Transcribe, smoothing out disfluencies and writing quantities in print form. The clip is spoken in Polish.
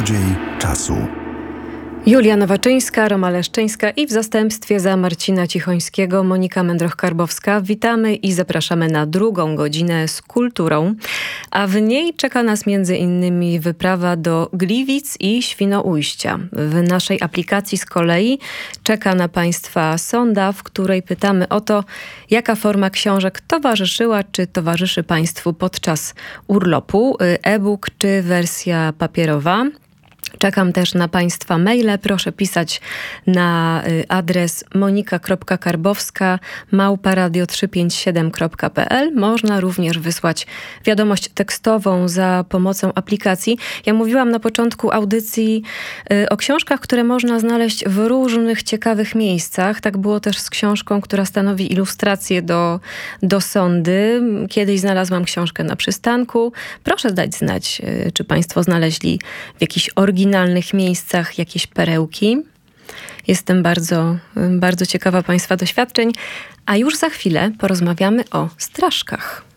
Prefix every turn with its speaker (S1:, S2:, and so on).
S1: Złodziej czasu.
S2: Julia Nowaczyńska, Roma Leszczyńska i w zastępstwie za Marcina Cichońskiego Monika Mędroch-Karbowska. Witamy i zapraszamy na drugą godzinę z kulturą, a w niej czeka nas m.in. wyprawa do Gliwic i Świnoujścia. W naszej aplikacji z kolei czeka na Państwa sonda, w której pytamy o to, jaka forma książek towarzyszyła czy towarzyszy Państwu podczas urlopu, e-book czy wersja papierowa. Czekam też na Państwa maile. Proszę pisać na adres monika.karbowska@radio357.pl. Można również wysłać wiadomość tekstową za pomocą aplikacji. Ja mówiłam na początku audycji o książkach, które można znaleźć w różnych ciekawych miejscach. Tak było też z książką, która stanowi ilustrację do sondy. Kiedyś znalazłam książkę na przystanku. Proszę dać znać, czy Państwo znaleźli w jakichś oryginalnych miejscach jakieś perełki. Jestem bardzo, bardzo ciekawa Państwa doświadczeń, a już za chwilę porozmawiamy o straszkach.